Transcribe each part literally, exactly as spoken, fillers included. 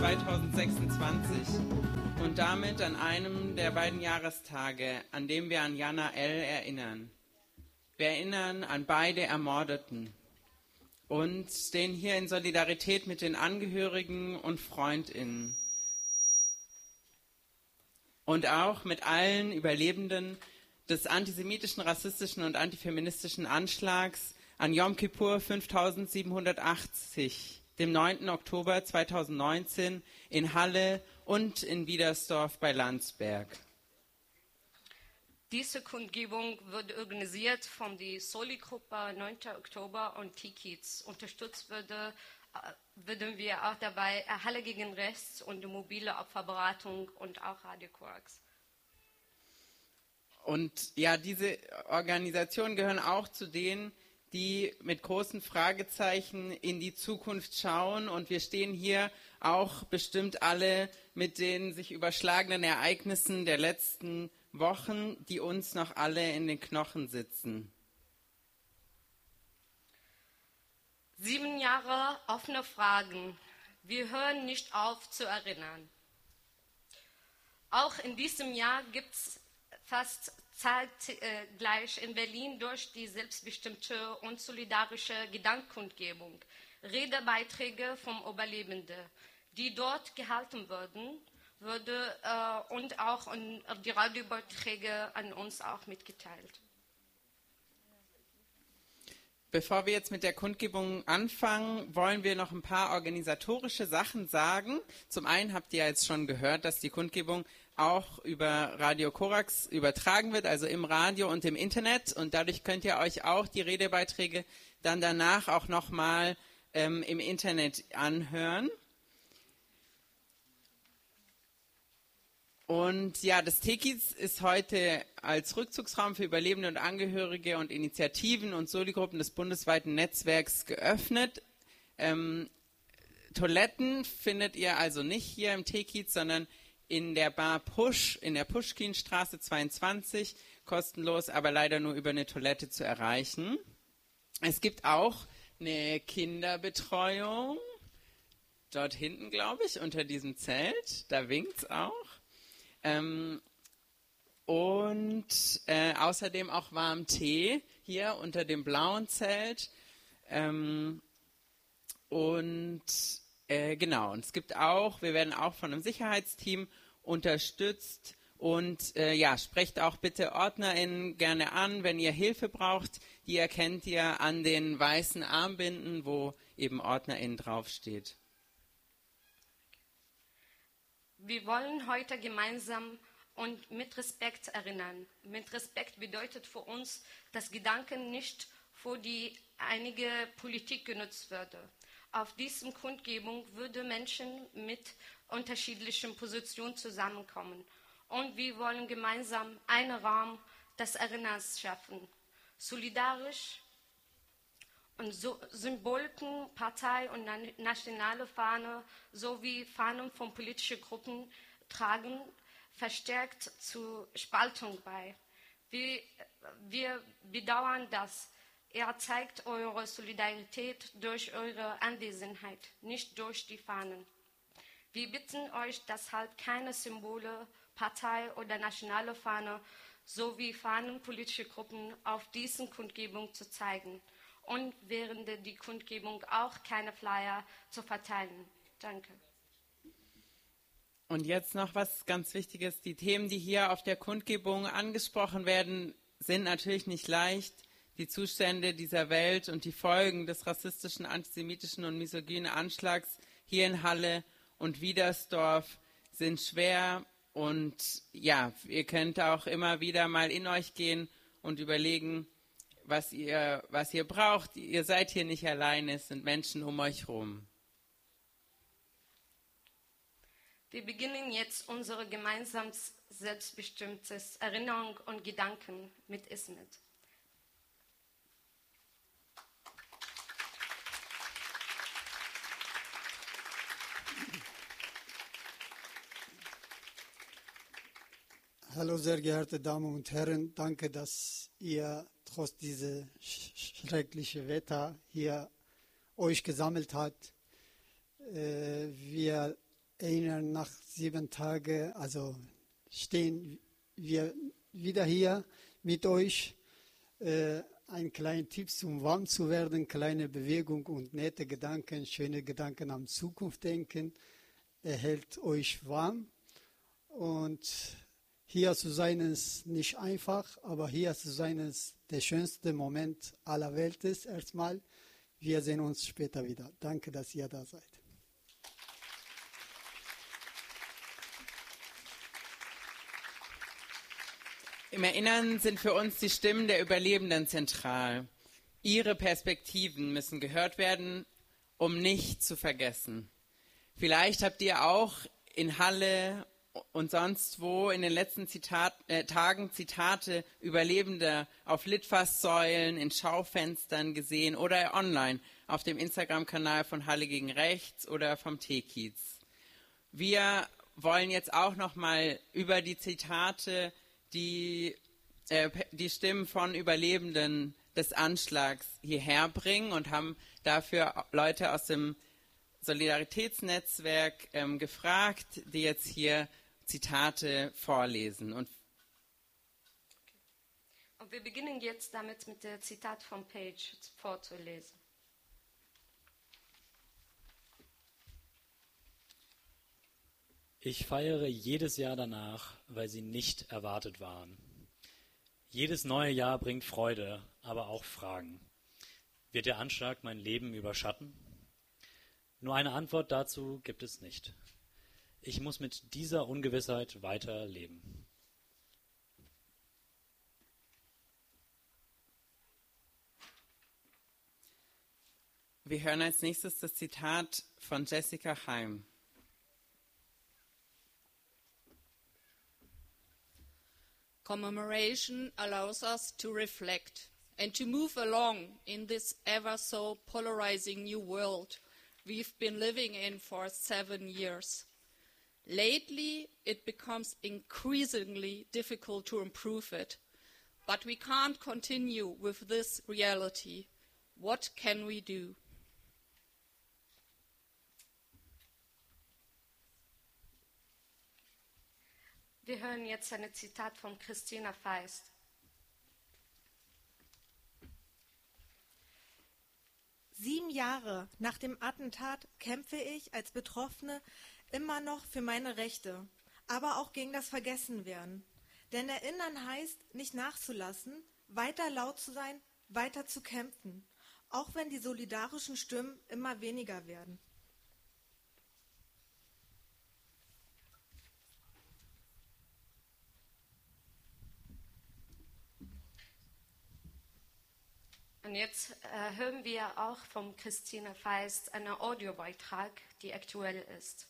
zweitausendsechsundzwanzig und damit an einem der beiden Jahrestage, an dem wir an Jana L. erinnern. Wir erinnern an beide Ermordeten und stehen hier in Solidarität mit den Angehörigen und FreundInnen und auch mit allen Überlebenden des antisemitischen, rassistischen und antifeministischen Anschlags an Yom Kippur fünftausendsiebenhundertachtzig, dem neunten Oktober zweitausendneunzehn in Halle und in Wiedersdorf bei Landsberg. Diese Kundgebung wird organisiert von der Soli-Gruppe neunten Oktober und T-Kids. Unterstützt würde, würden wir auch dabei Halle gegen Rechts und mobile Opferberatung und auch Radio Korax. Und ja, diese Organisationen gehören auch zu denen, die mit großen Fragezeichen in die Zukunft schauen. Und wir stehen hier auch bestimmt alle mit den sich überschlagenen Ereignissen der letzten Wochen, die uns noch alle in den Knochen sitzen. Sieben Jahre offene Fragen. Wir hören nicht auf zu erinnern. Auch in diesem Jahr gibt es fast zeitgleich in Berlin durch die selbstbestimmte und solidarische Gedankenkundgebung Redebeiträge vom Überlebenden, die dort gehalten würden, würde äh, und auch in, die Radiobeiträge an uns auch mitgeteilt. Bevor wir jetzt mit der Kundgebung anfangen, wollen wir noch ein paar organisatorische Sachen sagen. Zum einen habt ihr jetzt schon gehört, dass die Kundgebung auch über Radio Korax übertragen wird, also im Radio und im Internet. Und dadurch könnt ihr euch auch die Redebeiträge dann danach auch nochmal ähm, im Internet anhören. Und ja, das T-Kids ist heute als Rückzugsraum für Überlebende und Angehörige und Initiativen und Soli-Gruppen des bundesweiten Netzwerks geöffnet. Ähm, Toiletten findet ihr also nicht hier im T-Kids, sondern in der Bar Push, in der Puschkinstraße zweiundzwanzig, kostenlos, aber leider nur über eine Toilette zu erreichen. Es gibt auch eine Kinderbetreuung, dort hinten, glaube ich, unter diesem Zelt, da winkt's auch. Ähm, und äh, außerdem auch warm Tee hier unter dem blauen Zelt. Ähm, und äh, genau, und es gibt auch, wir werden auch von einem Sicherheitsteam unterstützt. Und äh, ja, sprecht auch bitte OrdnerInnen gerne an, wenn ihr Hilfe braucht. Die erkennt ihr an den weißen Armbinden, wo eben OrdnerInnen draufsteht. Wir wollen heute gemeinsam und mit Respekt erinnern. Mit Respekt bedeutet für uns, dass Gedanken nicht für die einige Politik genutzt würde. Auf diesem Kundgebung würden Menschen mit unterschiedlichen Positionen zusammenkommen. Und wir wollen gemeinsam einen Raum des Erinnerns schaffen. Solidarisch und so Symboliken, Partei und nationale Fahne sowie Fahnen von politischen Gruppen tragen verstärkt zur Spaltung bei. Wir, wir bedauern das. Ihr zeigt eure Solidarität durch eure Anwesenheit, nicht durch die Fahnen. Wir bitten euch deshalb, keine Symbole, Partei oder nationale Fahne sowie Fahnen politischer Gruppen auf diesen Kundgebung zu zeigen. Und während der Kundgebung auch keine Flyer zu verteilen. Danke. Und jetzt noch was ganz Wichtiges. Die Themen, die hier auf der Kundgebung angesprochen werden, sind natürlich nicht leicht. Die Zustände dieser Welt und die Folgen des rassistischen, antisemitischen und misogynen Anschlags hier in Halle und Wiedersdorf sind schwer. Und ja, ihr könnt auch immer wieder mal in euch gehen und überlegen, was ihr, was ihr braucht. Ihr seid hier nicht alleine, es sind Menschen um euch herum. Wir beginnen jetzt unsere gemeinsames selbstbestimmtes Erinnerung und Gedanken mit Ismet. Hallo, sehr geehrte Damen und Herren, danke, dass ihr trotz dieses schrecklichen Wetter hier euch gesammelt habt. Äh, wir erinnern, nach sieben Tagen, also stehen wir wieder hier mit euch. Äh, ein kleiner Tipp, um warm zu werden, kleine Bewegung und nette Gedanken, schöne Gedanken an Zukunft denken, erhält euch warm. Und hier zu sein ist nicht einfach, aber hier zu sein ist der schönste Moment aller Welt ist erstmal. Wir sehen uns später wieder. Danke, dass ihr da seid. Im Erinnern sind für uns die Stimmen der Überlebenden zentral. Ihre Perspektiven müssen gehört werden, um nicht zu vergessen. Vielleicht habt ihr auch in Halle und sonst wo in den letzten Zitat, äh, Tagen Zitate Überlebender auf Litfaßsäulen, in Schaufenstern gesehen oder online auf dem Instagram-Kanal von Halle gegen Rechts oder vom T-Kiez. Wir wollen jetzt auch nochmal über die Zitate die, äh, die Stimmen von Überlebenden des Anschlags hierher bringen und haben dafür Leute aus dem Solidaritätsnetzwerk ähm, gefragt, die jetzt hier Zitate vorlesen. Und, und wir beginnen jetzt damit, mit dem Zitat von Page vorzulesen. Ich feiere jedes Jahr danach, weil sie nicht erwartet waren. Jedes neue Jahr bringt Freude, aber auch Fragen. Wird der Anschlag mein Leben überschatten? Nur eine Antwort dazu gibt es nicht. Ich muss mit dieser Ungewissheit weiterleben. Wir hören als nächstes das Zitat von Jessica Heim. Commemoration allows us to reflect and to move along in this ever so polarizing new world we've been living in for seven years. Lately, it becomes increasingly difficult to improve it, but we can't continue with this reality. What can we do? Wir hören jetzt ein Zitat von Christina Feist. Sieben Jahre nach dem Attentat kämpfe ich als Betroffene immer noch für meine Rechte, aber auch gegen das Vergessenwerden. Denn erinnern heißt, nicht nachzulassen, weiter laut zu sein, weiter zu kämpfen, auch wenn die solidarischen Stimmen immer weniger werden. Und jetzt äh, hören wir auch von Christine Feist einen Audiobeitrag, die aktuell ist.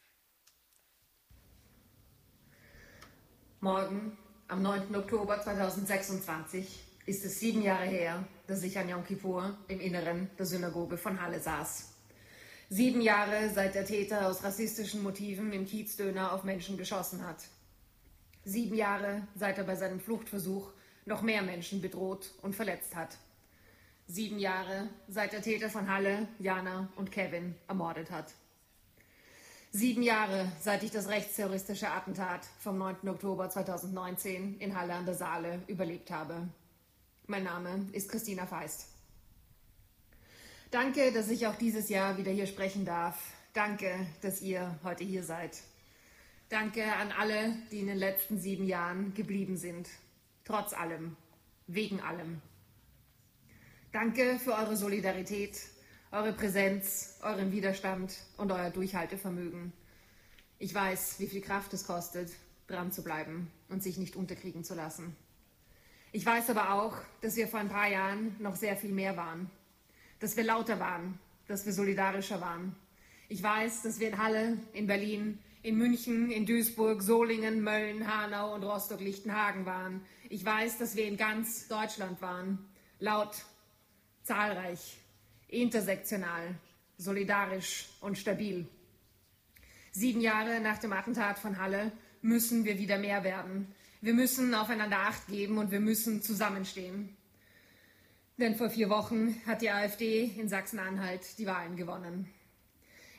Morgen, am neunten Oktober zweitausendsechsundzwanzig, ist es sieben Jahre her, dass ich an Yom Kippur im Inneren der Synagoge von Halle saß. Sieben Jahre, seit der Täter aus rassistischen Motiven im Kiezdöner auf Menschen geschossen hat. Sieben Jahre, seit er bei seinem Fluchtversuch noch mehr Menschen bedroht und verletzt hat. Sieben Jahre, seit der Täter von Halle, Jana und Kevin ermordet hat. Sieben Jahre, seit ich das rechtsterroristische Attentat vom neunten Oktober zweitausendneunzehn in Halle an der Saale überlebt habe. Mein Name ist Christina Feist. Danke, dass ich auch dieses Jahr wieder hier sprechen darf. Danke, dass ihr heute hier seid. Danke an alle, die in den letzten sieben Jahren geblieben sind. Trotz allem, wegen allem. Danke für eure Solidarität, eure Präsenz, euren Widerstand und euer Durchhaltevermögen. Ich weiß, wie viel Kraft es kostet, dran zu bleiben und sich nicht unterkriegen zu lassen. Ich weiß aber auch, dass wir vor ein paar Jahren noch sehr viel mehr waren. Dass wir lauter waren, dass wir solidarischer waren. Ich weiß, dass wir in Halle, in Berlin, in München, in Duisburg, Solingen, Mölln, Hanau und Rostock-Lichtenhagen waren. Ich weiß, dass wir in ganz Deutschland waren. Laut, zahlreich, intersektional, solidarisch und stabil. Sieben Jahre nach dem Attentat von Halle müssen wir wieder mehr werden. Wir müssen aufeinander Acht geben und wir müssen zusammenstehen. Denn vor vier Wochen hat die AfD in Sachsen-Anhalt die Wahlen gewonnen.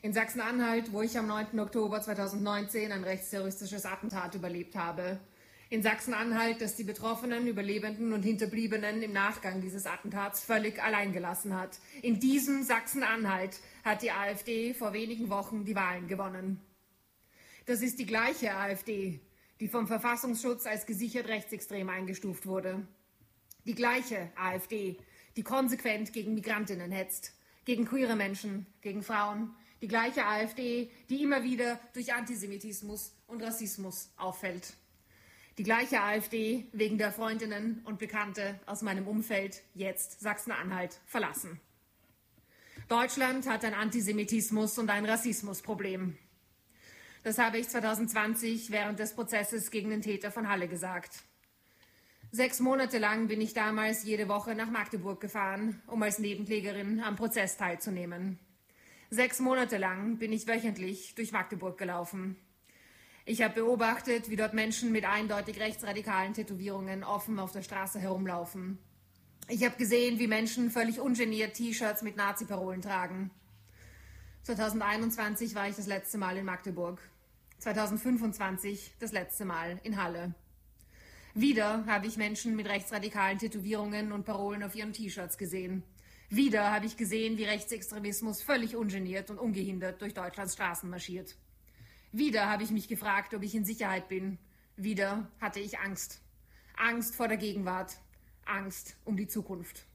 In Sachsen-Anhalt, wo ich am neunten Oktober zweitausendneunzehn ein rechtsterroristisches Attentat überlebt habe. In Sachsen-Anhalt, das die Betroffenen, Überlebenden und Hinterbliebenen im Nachgang dieses Attentats völlig allein gelassen hat. In diesem Sachsen-Anhalt hat die AfD vor wenigen Wochen die Wahlen gewonnen. Das ist die gleiche AfD, die vom Verfassungsschutz als gesichert rechtsextrem eingestuft wurde. Die gleiche AfD, die konsequent gegen Migrantinnen hetzt, gegen queere Menschen, gegen Frauen. Die gleiche AfD, die immer wieder durch Antisemitismus und Rassismus auffällt. Die gleiche AfD, wegen der Freundinnen und Bekannte aus meinem Umfeld jetzt Sachsen-Anhalt verlassen. Deutschland hat ein Antisemitismus- und ein Rassismusproblem. Das habe ich zweitausendzwanzig während des Prozesses gegen den Täter von Halle gesagt. Sechs Monate lang bin ich damals jede Woche nach Magdeburg gefahren, um als Nebenklägerin am Prozess teilzunehmen. Sechs Monate lang bin ich wöchentlich durch Magdeburg gelaufen. Ich habe beobachtet, wie dort Menschen mit eindeutig rechtsradikalen Tätowierungen offen auf der Straße herumlaufen. Ich habe gesehen, wie Menschen völlig ungeniert T-Shirts mit Nazi-Parolen tragen. zweitausendeinundzwanzig war ich das letzte Mal in Magdeburg. zweitausendfünfundzwanzig das letzte Mal in Halle. Wieder habe ich Menschen mit rechtsradikalen Tätowierungen und Parolen auf ihren T-Shirts gesehen. Wieder habe ich gesehen, wie Rechtsextremismus völlig ungeniert und ungehindert durch Deutschlands Straßen marschiert. Wieder habe ich mich gefragt, ob ich in Sicherheit bin. Wieder hatte ich Angst. Angst vor der Gegenwart. Angst um die Zukunft.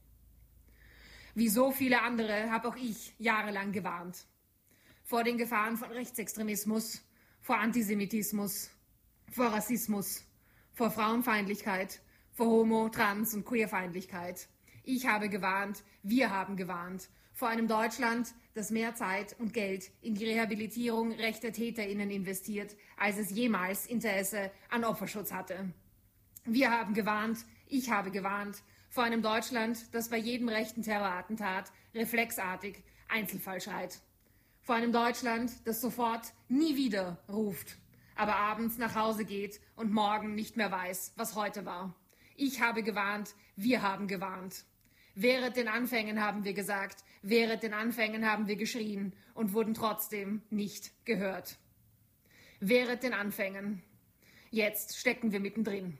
Wie so viele andere habe auch ich jahrelang gewarnt. Vor den Gefahren von Rechtsextremismus, vor Antisemitismus, vor Rassismus, vor Frauenfeindlichkeit, vor Homo-, Trans- und Queerfeindlichkeit. Ich habe gewarnt, wir haben gewarnt, vor einem Deutschland, das mehr Zeit und Geld in die Rehabilitierung rechter TäterInnen investiert, als es jemals Interesse an Opferschutz hatte. Wir haben gewarnt, ich habe gewarnt, vor einem Deutschland, das bei jedem rechten Terrorattentat reflexartig Einzelfall schreit. Vor einem Deutschland, das sofort nie wieder ruft, aber abends nach Hause geht und morgen nicht mehr weiß, was heute war. Ich habe gewarnt, wir haben gewarnt. Während den Anfängen haben wir gesagt, während den Anfängen haben wir geschrien und wurden trotzdem nicht gehört. Während den Anfängen. Jetzt stecken wir mittendrin.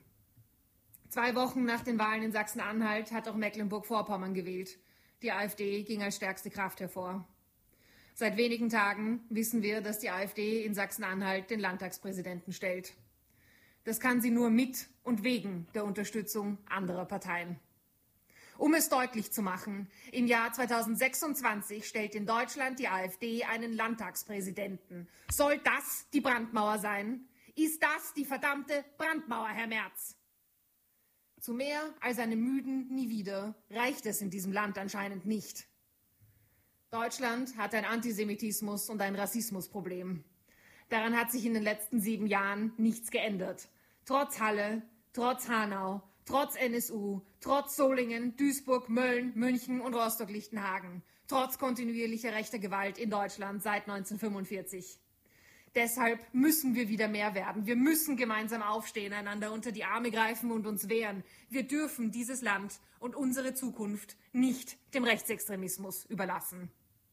Zwei Wochen nach den Wahlen in Sachsen-Anhalt hat auch Mecklenburg-Vorpommern gewählt. Die AfD ging als stärkste Kraft hervor. Seit wenigen Tagen wissen wir, dass die AfD in Sachsen-Anhalt den Landtagspräsidenten stellt. Das kann sie nur mit und wegen der Unterstützung anderer Parteien. Um es deutlich zu machen, im Jahr zweitausendsechsundzwanzig stellt in Deutschland die AfD einen Landtagspräsidenten. Soll das die Brandmauer sein? Ist das die verdammte Brandmauer, Herr Merz? Zu mehr als einem müden Nie wieder reicht es in diesem Land anscheinend nicht. Deutschland hat ein Antisemitismus- und ein Rassismusproblem. Daran hat sich in den letzten sieben Jahren nichts geändert. Trotz Halle, trotz Hanau, trotz N S U, trotz Solingen, Duisburg, Mölln, München und Rostock-Lichtenhagen, trotz kontinuierlicher rechter Gewalt in Deutschland seit neunzehnhundertfünfundvierzig. Deshalb müssen wir wieder mehr werden. Wir müssen gemeinsam aufstehen, einander unter die Arme greifen und uns wehren. Wir dürfen dieses Land und unsere Zukunft nicht dem Rechtsextremismus überlassen.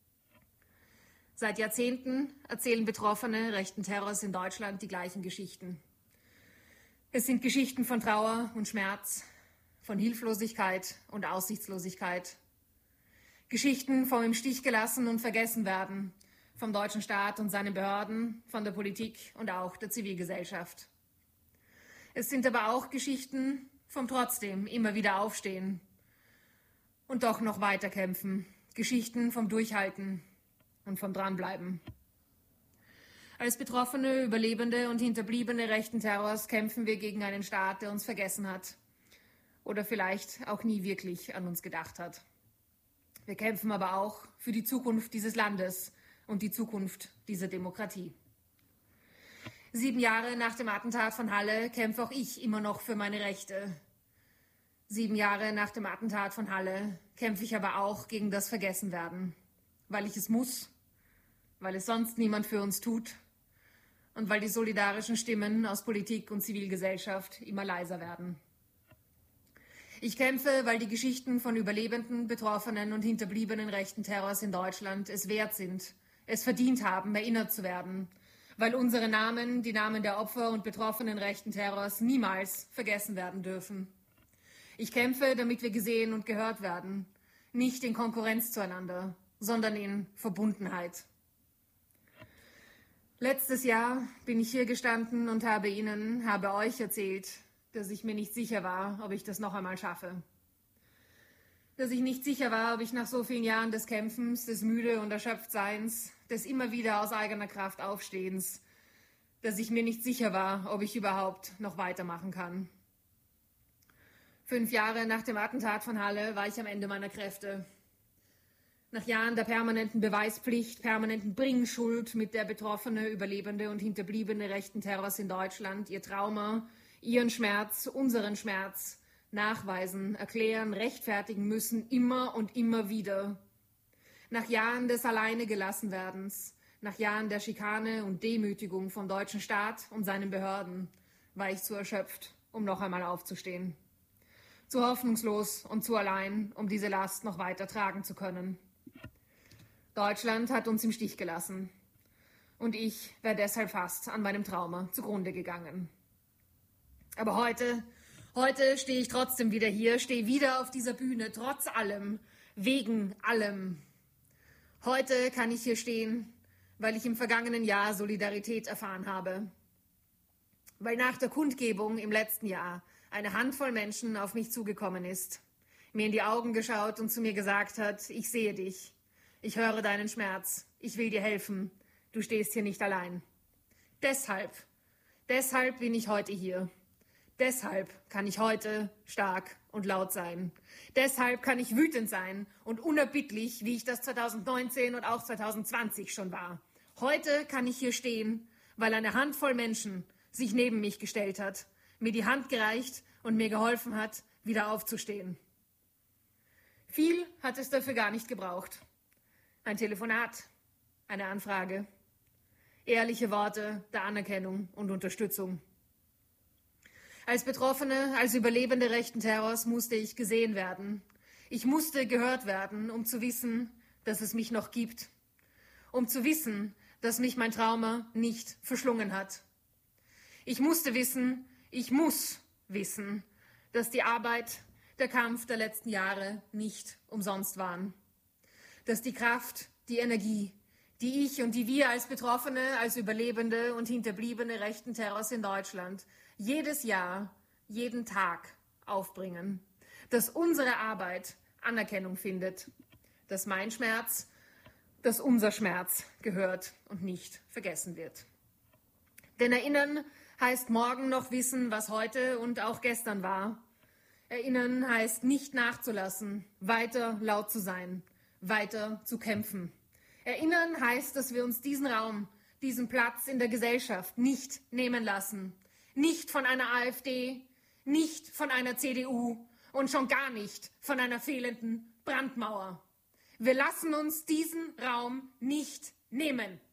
Seit Jahrzehnten erzählen Betroffene rechten Terrors in Deutschland die gleichen Geschichten. Es sind Geschichten von Trauer und Schmerz, von Hilflosigkeit und Aussichtslosigkeit. Geschichten vom im Stich gelassen und vergessen werden, vom deutschen Staat und seinen Behörden, von der Politik und auch der Zivilgesellschaft. Es sind aber auch Geschichten vom trotzdem immer wieder aufstehen und doch noch weiterkämpfen. Geschichten vom Durchhalten und vom Dranbleiben. Als Betroffene, Überlebende und Hinterbliebene rechten Terrors kämpfen wir gegen einen Staat, der uns vergessen hat oder vielleicht auch nie wirklich an uns gedacht hat. Wir kämpfen aber auch für die Zukunft dieses Landes und die Zukunft dieser Demokratie. Sieben Jahre nach dem Attentat von Halle kämpfe auch ich immer noch für meine Rechte. Sieben Jahre nach dem Attentat von Halle kämpfe ich aber auch gegen das Vergessenwerden, weil ich es muss, weil es sonst niemand für uns tut und weil die solidarischen Stimmen aus Politik und Zivilgesellschaft immer leiser werden. Ich kämpfe, weil die Geschichten von Überlebenden, Betroffenen und Hinterbliebenen rechten Terrors in Deutschland es wert sind, es verdient haben, erinnert zu werden, weil unsere Namen, die Namen der Opfer und Betroffenen rechten Terrors, niemals vergessen werden dürfen. Ich kämpfe, damit wir gesehen und gehört werden, nicht in Konkurrenz zueinander, sondern in Verbundenheit. Letztes Jahr bin ich hier gestanden und habe Ihnen, habe euch erzählt, dass ich mir nicht sicher war, ob ich das noch einmal schaffe. Dass ich nicht sicher war, ob ich nach so vielen Jahren des Kämpfens, des müde und Erschöpftseins, des immer wieder aus eigener Kraft Aufstehens, dass ich mir nicht sicher war, ob ich überhaupt noch weitermachen kann. Fünf Jahre nach dem Attentat von Halle war ich am Ende meiner Kräfte. Nach Jahren der permanenten Beweispflicht, permanenten Bringschuld, mit der Betroffene, Überlebende und Hinterbliebene rechten Terrors in Deutschland ihr Trauma, ihren Schmerz, unseren Schmerz nachweisen, erklären, rechtfertigen müssen, immer und immer wieder. Nach Jahren des Alleinegelassenwerdens, nach Jahren der Schikane und Demütigung vom deutschen Staat und seinen Behörden, war ich zu erschöpft, um noch einmal aufzustehen. Zu hoffnungslos und zu allein, um diese Last noch weiter tragen zu können. Deutschland hat uns im Stich gelassen. Und ich wäre deshalb fast an meinem Trauma zugrunde gegangen. Aber heute, heute stehe ich trotzdem wieder hier, stehe wieder auf dieser Bühne, trotz allem, wegen allem. Heute kann ich hier stehen, weil ich im vergangenen Jahr Solidarität erfahren habe. Weil nach der Kundgebung im letzten Jahr eine Handvoll Menschen auf mich zugekommen ist, mir in die Augen geschaut und zu mir gesagt hat, ich sehe dich, ich höre deinen Schmerz, ich will dir helfen, du stehst hier nicht allein. Deshalb, deshalb bin ich heute hier. Deshalb kann ich heute stark und laut sein. Deshalb kann ich wütend sein und unerbittlich, wie ich das zweitausendneunzehn und auch zweitausendzwanzig schon war. Heute kann ich hier stehen, weil eine Handvoll Menschen sich neben mich gestellt hat, mir die Hand gereicht und mir geholfen hat, wieder aufzustehen. Viel hat es dafür gar nicht gebraucht. Ein Telefonat, eine Anfrage, ehrliche Worte der Anerkennung und Unterstützung. Als Betroffene, als Überlebende rechten Terrors musste ich gesehen werden. Ich musste gehört werden, um zu wissen, dass es mich noch gibt. Um zu wissen, dass mich mein Trauma nicht verschlungen hat. Ich musste wissen, ich muss wissen, dass die Arbeit, der Kampf der letzten Jahre nicht umsonst waren. Dass die Kraft, die Energie, die ich und die wir als Betroffene, als Überlebende und Hinterbliebene rechten Terrors in Deutschland jedes Jahr, jeden Tag aufbringen. Dass unsere Arbeit Anerkennung findet. Dass mein Schmerz, dass unser Schmerz gehört und nicht vergessen wird. Denn erinnern heißt morgen noch wissen, was heute und auch gestern war. Erinnern heißt nicht nachzulassen, weiter laut zu sein, weiter zu kämpfen. Erinnern heißt, dass wir uns diesen Raum, diesen Platz in der Gesellschaft nicht nehmen lassen. Nicht von einer AfD, nicht von einer C D U und schon gar nicht von einer fehlenden Brandmauer. Wir lassen uns diesen Raum nicht nehmen.